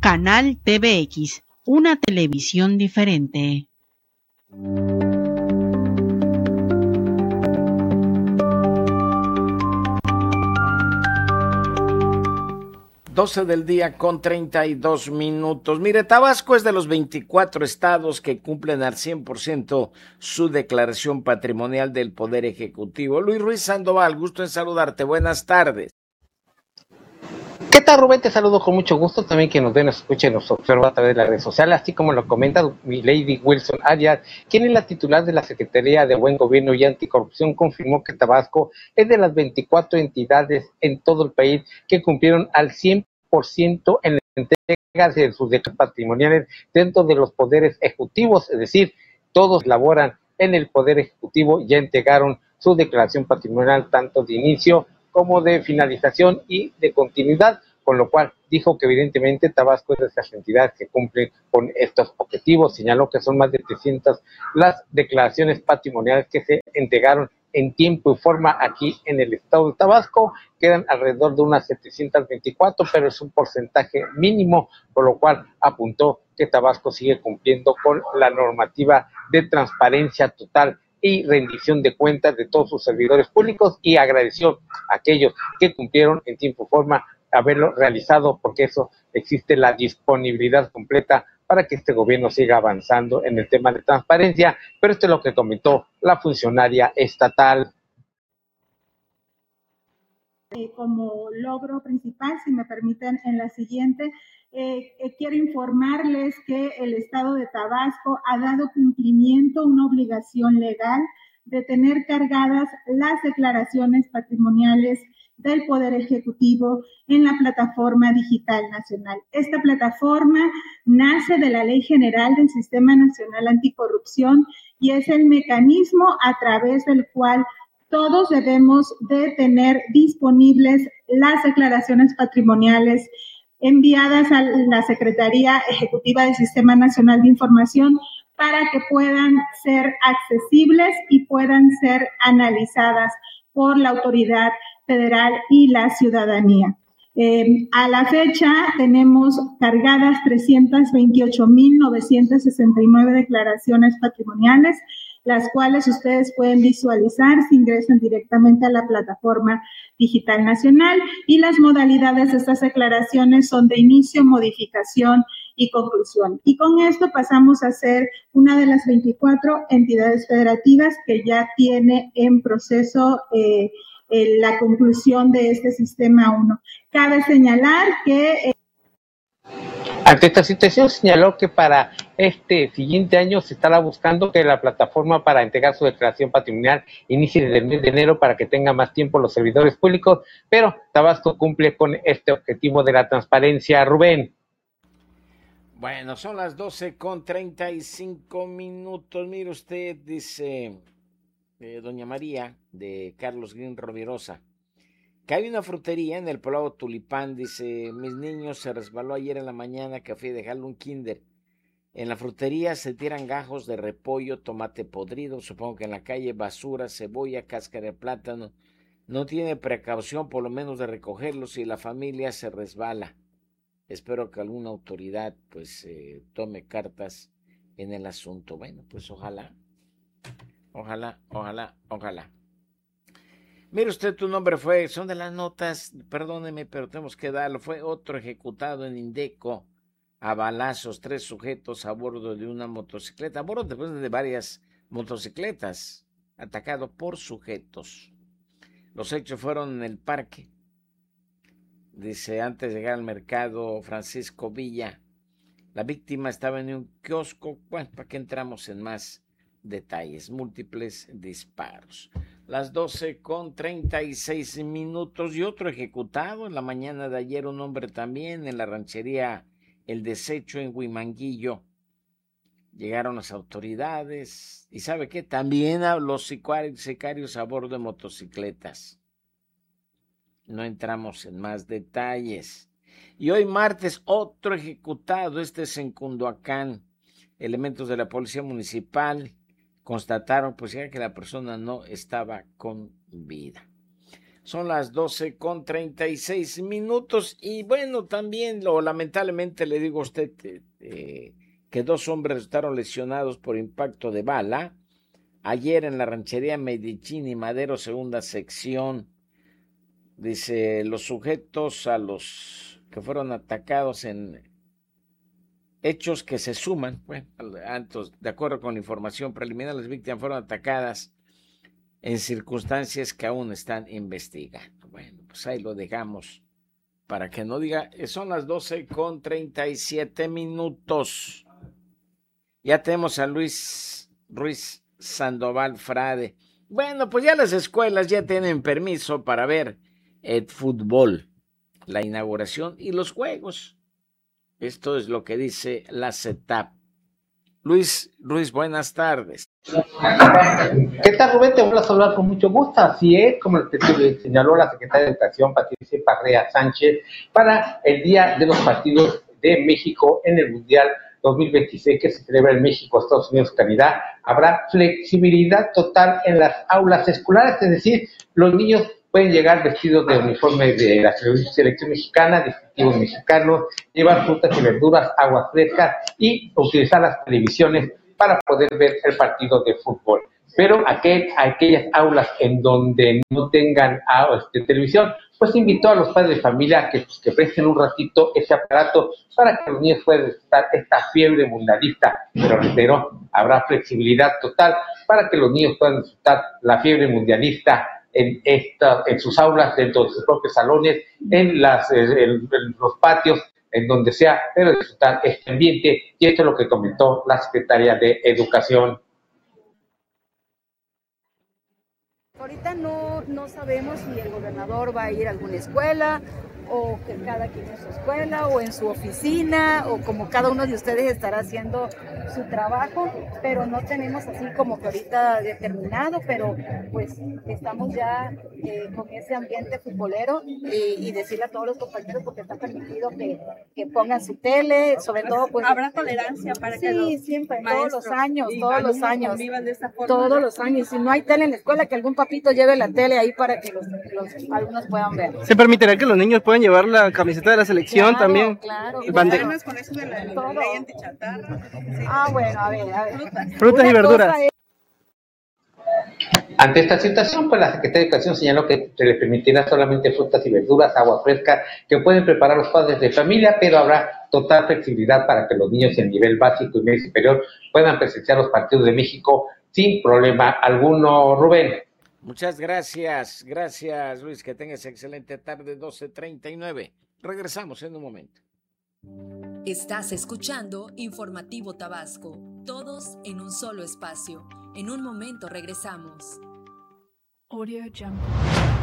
Canal TVX, una televisión diferente. 12 del día con 32 minutos. Mire, Tabasco es de los 24 estados que cumplen al 100% su declaración patrimonial del Poder Ejecutivo. Luis Ruiz Sandoval, gusto en saludarte. Buenas tardes. ¿Qué tal, Rubén? Te saludo con mucho gusto. También que nos ven, nos escuchen, nos observa a través de las redes sociales, así como lo comenta mi Lady Wilson Arias, quien es la titular de la Secretaría de Buen Gobierno y Anticorrupción, confirmó que Tabasco es de las 24 entidades en todo el país que cumplieron al 100% en la entrega de sus declaraciones patrimoniales dentro de los poderes ejecutivos, es decir, todos laboran en el Poder Ejecutivo, ya entregaron su declaración patrimonial tanto de inicio como de finalización y de continuidad, con lo cual dijo que evidentemente Tabasco es de esas entidades que cumplen con estos objetivos. Señaló que son más de 300 las declaraciones patrimoniales que se entregaron en tiempo y forma aquí en el estado de Tabasco. Quedan alrededor de unas 724, pero es un porcentaje mínimo, por lo cual apuntó que Tabasco sigue cumpliendo con la normativa de transparencia total y rendición de cuentas de todos sus servidores públicos, y agradeció a aquellos que cumplieron en tiempo y forma haberlo realizado, porque eso existe la disponibilidad completa para que este gobierno siga avanzando en el tema de transparencia. Pero esto es lo que comentó la funcionaria estatal. Como logro principal, si me permiten, en la siguiente, quiero informarles que el Estado de Tabasco ha dado cumplimiento a una obligación legal de tener cargadas las declaraciones patrimoniales del Poder Ejecutivo en la Plataforma Digital Nacional. Esta plataforma nace de la Ley General del Sistema Nacional Anticorrupción y es el mecanismo a través del cual todos debemos de tener disponibles las declaraciones patrimoniales enviadas a la Secretaría Ejecutiva del Sistema Nacional de Información para que puedan ser accesibles y puedan ser analizadas por la autoridad federal y la ciudadanía. A la fecha tenemos cargadas 328,969 declaraciones patrimoniales, las cuales ustedes pueden visualizar si ingresan directamente a la plataforma digital nacional, y las modalidades de estas declaraciones son de inicio, modificación y conclusión. Y con esto pasamos a ser una de las 24 entidades federativas que ya tiene en proceso la conclusión de este sistema 1. Cabe señalar que ante esta situación señaló que para este siguiente año se estará buscando que la plataforma para entregar su declaración patrimonial inicie desde el mes de enero para que tenga más tiempo los servidores públicos, pero Tabasco cumple con este objetivo de la transparencia. Rubén. Bueno, son las 12 con 35 minutos. Mire usted, dice doña María de Carlos Green Rovirosa, que hay una frutería en el poblado Tulipán. Dice, mis niños se resbaló ayer en la mañana que fui a dejarle un kinder. En la frutería se tiran gajos de repollo, tomate podrido, supongo que en la calle basura, cebolla, cáscara de plátano. No tiene precaución por lo menos de recogerlos y la familia se resbala. Espero que alguna autoridad pues tome cartas en el asunto. Bueno, pues ojalá. Mire usted, tu nombre son de las notas, perdóneme, pero tenemos que darlo. Fue otro ejecutado en Indeco a balazos, 3 sujetos a bordo de una motocicleta, a bordo después de varias motocicletas, atacado por sujetos. Los hechos fueron en el parque. Dice, antes de llegar al mercado Francisco Villa, la víctima estaba en un kiosco. Bueno, ¿para qué entramos en más detalles? Múltiples disparos. Las 12 con 36 minutos y otro ejecutado en la mañana de ayer, un hombre también en la ranchería El Desecho en Huimanguillo. Llegaron las autoridades y ¿sabe qué? También a los sicarios a bordo de motocicletas. No entramos en más detalles. Y hoy martes, otro ejecutado, este es en Cunduacán. Elementos de la policía municipal constataron pues ya que la persona no estaba con vida. Son las 12:36 y bueno, también lamentablemente le digo a usted que 2 hombres resultaron lesionados por impacto de bala ayer en la ranchería Medellín y Madero, segunda sección. Dice, los sujetos a los que fueron atacados en hechos que se suman, bueno, de acuerdo con la información preliminar, las víctimas fueron atacadas en circunstancias que aún están investigando. Bueno, pues ahí lo dejamos para que no diga, son las 12:37. Ya tenemos a Luis Ruiz Sandoval Frade. Bueno, pues ya las escuelas ya tienen permiso para ver el fútbol, la inauguración y los juegos. Esto es lo que dice la CETAP. Luis, buenas tardes. ¿Qué tal, Rubén? Te voy a saludar con mucho gusto. Así es, como te señaló la secretaria de Educación, Patricia Parrea Sánchez, para el día de los partidos de México en el Mundial 2026 que se celebra en México, Estados Unidos, Canadá, habrá flexibilidad total en las aulas escolares, es decir, los niños pueden llegar vestidos de uniforme de la selección mexicana, distintivos mexicanos, llevar frutas y verduras, aguas frescas y utilizar las televisiones para poder ver el partido de fútbol. Pero aquellas aulas en donde no tengan televisión, pues invitó a los padres de familia que presten un ratito ese aparato para que los niños puedan disfrutar esta fiebre mundialista. Pero reitero, habrá flexibilidad total para que los niños puedan disfrutar la fiebre mundialista en sus aulas, dentro de sus propios salones, en los patios, en donde sea, pero disfrutar este ambiente. Y esto es lo que comentó la secretaria de Educación. Ahorita no sabemos si el gobernador va a ir a alguna escuela o que cada quien en su escuela o en su oficina o como cada uno de ustedes estará haciendo su trabajo, pero no tenemos así como que ahorita determinado, pero pues estamos ya con ese ambiente futbolero y decirle a todos los compañeros porque está permitido que pongan su tele, sobre todo pues... ¿Habrá tolerancia para que los siempre, maestros todos los años, convivan de esta forma? Todos los años, si no hay tele en la escuela, que algún papito lleve la tele ahí para que los alumnos puedan ver. ¿Se permitirá que los niños puedan llevar la camiseta de la selección también? Claro, y además con eso de la ley antichatarra. Sí. Bueno, a ver. Frutas y verduras. Ante esta situación, pues la Secretaría de Educación señaló que se le permitirá solamente frutas y verduras, agua fresca, que pueden preparar los padres de familia, pero habrá total flexibilidad para que los niños en nivel básico y medio superior puedan presenciar los partidos de México sin problema alguno. Rubén. Muchas gracias. Gracias, Luis. Que tengas excelente tarde, 12:39. Regresamos en un momento. Estás escuchando Informativo Tabasco, todos en un solo espacio. En un momento regresamos. Audio Jungle.